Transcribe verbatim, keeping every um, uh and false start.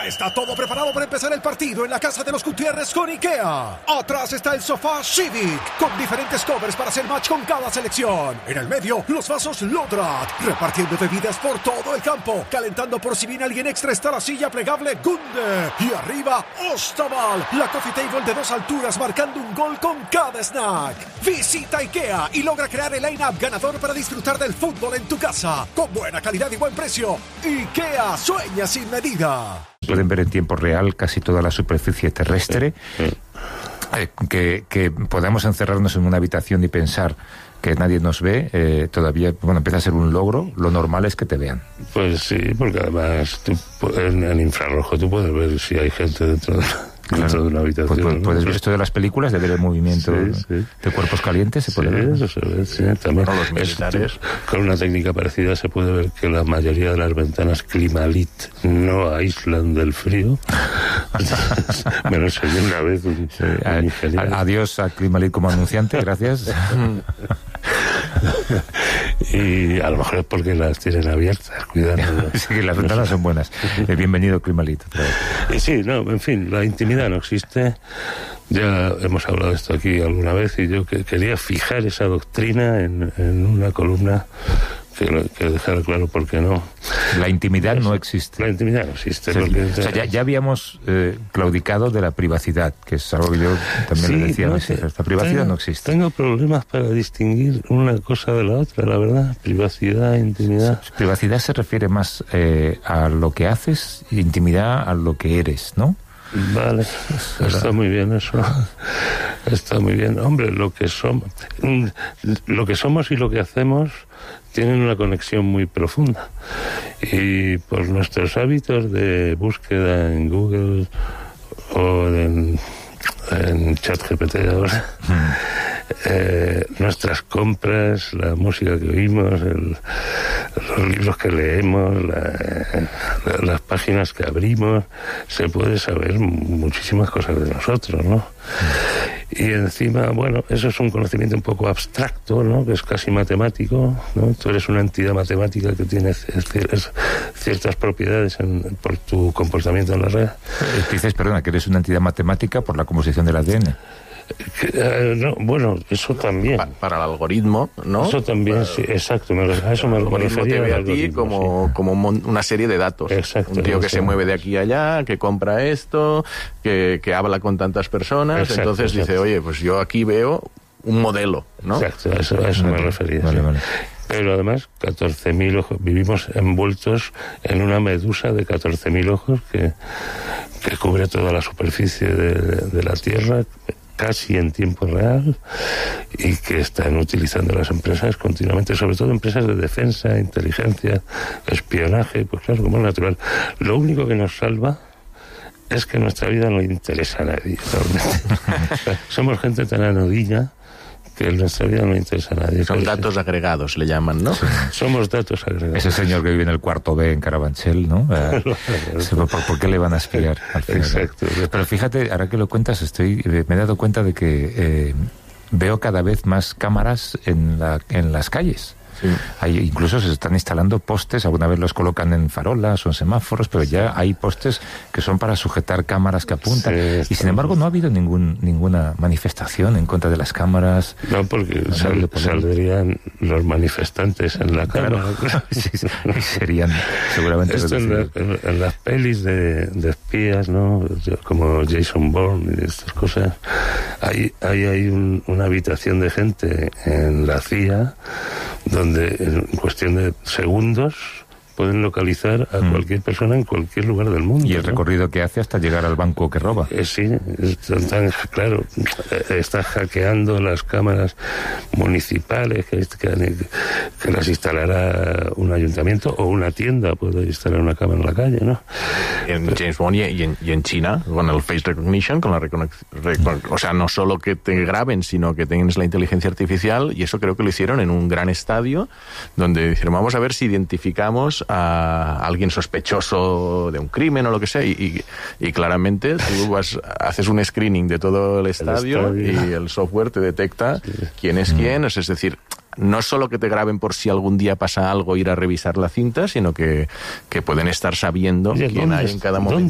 Ya está todo preparado para empezar el partido en la casa de los Gutiérrez con IKEA. Atrás está el sofá Civic, con diferentes covers para hacer match con cada selección. En el medio, los vasos Lodrat, repartiendo bebidas por todo el campo. Calentando por si viene alguien extra está la silla plegable Gunde. Y arriba, Ostaval, la coffee table de dos alturas marcando un gol con cada snack. Visita IKEA y logra crear el line-up ganador para disfrutar del fútbol en tu casa. Con buena calidad y buen precio. IKEA, sueña sin medida. Pueden ver en tiempo real casi toda la superficie terrestre. Eh, que, que podamos encerrarnos en una habitación y pensar que nadie nos ve, eh, todavía, bueno, empieza a ser un logro. Lo normal es que te vean. Pues sí, porque además tú, en, en infrarrojo tú puedes ver si hay gente dentro de Claro. dentro de una habitación. Pues, ¿no? Puedes ver esto de las películas, de ver el movimiento sí, sí. de cuerpos calientes, se puede sí, ver. Eso se ve, sí, también. Con los militares. Esto, con una técnica parecida se puede ver que la mayoría de las ventanas Climalit no aíslan del frío. Me lo enseñé una vez un, sí, un a, adiós a Climalit como anunciante, gracias. Y a lo mejor es porque las tienen abiertas, cuidado. Sí, las ventanas son buenas. Eh, bienvenido, Climalit. Y sí, no, en fin, la intimidad no existe. Ya hemos hablado de esto aquí alguna vez y yo que quería fijar esa doctrina en, en una columna que, que dejara claro por qué no. La intimidad no existe. La intimidad no existe. Sí, porque o sea, ya, ya habíamos eh, claudicado de la privacidad, que es algo que yo también sí, le decía. No, sí, esta privacidad tengo, no existe. Tengo problemas para distinguir una cosa de la otra, la verdad. Privacidad, intimidad. Privacidad se refiere más eh, a lo que haces, intimidad a lo que eres, ¿no? Vale, está muy bien eso. Está muy bien. Hombre, lo que somos, lo que somos y lo que hacemos tienen una conexión muy profunda. Y por nuestros hábitos de búsqueda en Google o en, en ChatGPT ahora, eh, nuestras compras, la música que oímos, el, los libros que leemos, la, la, las páginas que abrimos, se puede saber muchísimas cosas de nosotros, ¿no? Y encima, bueno, eso es un conocimiento un poco abstracto, ¿no? Que es casi matemático, ¿no? Tú eres una entidad matemática que tiene ciertas propiedades en, por tu comportamiento en la red. Dices, perdona, que eres una entidad matemática por la composición del A D N. Que, uh, no, bueno, eso también. Pa para el algoritmo, ¿no? Eso también, para, sí, exacto. Me, a eso me, el algoritmo te ve a ti como, sí. como una serie de datos. Exacto. Un tío que exacto. se mueve de aquí a allá, que compra esto, que, que habla con tantas personas. Exacto, entonces exacto. dice, oye, pues yo aquí veo un modelo, ¿no? Exacto, a eso, a eso vale, me refería. Vale, sí. vale. Pero además, catorce mil ojos. Vivimos envueltos en una medusa de catorce mil ojos que, que cubre toda la superficie de, de la Tierra, casi en tiempo real, y que están utilizando las empresas continuamente, sobre todo empresas de defensa, inteligencia, espionaje, pues claro, como es natural. Lo único que nos salva es que nuestra vida no le interesa a nadie, realmente. Somos gente tan anodina que en nuestra vida no le interesa a nadie. Son datos agregados, le llaman, ¿no? Sí. Somos datos agregados. Ese señor que vive en el cuarto B en Carabanchel, ¿no? Eh, ¿por, ¿Por qué le van a espiar? Al final, exacto. ¿no? Pero fíjate, ahora que lo cuentas, estoy me he dado cuenta de que eh, veo cada vez más cámaras en, la, en las calles. Sí. Hay, incluso se están instalando postes, alguna vez los colocan en farolas o en semáforos, pero ya hay postes que son para sujetar cámaras que apuntan. Sí, y sin embargo no ha habido ningún ninguna manifestación en contra de las cámaras. No, porque no sal, saldrían los manifestantes en la cámara. Claro. Sí, sí, serían seguramente... Esto en, la, en, en las pelis de, de espías, ¿no? Como Jason Bourne y estas cosas, hay, hay, hay un, una habitación de gente en la C I A donde en cuestión de segundos pueden localizar a mm. cualquier persona en cualquier lugar del mundo. Y el ¿no? recorrido que hace hasta llegar al banco que roba. Eh, sí, es tan, tan, claro, está hackeando las cámaras municipales que, que, que las instalará un ayuntamiento o una tienda puede instalar una cámara en la calle, ¿no? En Pero, James Bond y en, y en China, con el face recognition, con la reconoc- o sea, no solo que te graben, sino que tengas la inteligencia artificial, y eso creo que lo hicieron en un gran estadio, donde dijeron, vamos a ver si identificamos a alguien sospechoso de un crimen o lo que sea, y, y, y claramente tú vas, haces un screening de todo el estadio, el estadio y el software te detecta sí. quién es mm. quién, es decir, no es solo que te graben por si algún día pasa algo, ir a revisar la cinta, sino que, que pueden estar sabiendo Oye, quién hay en cada momento.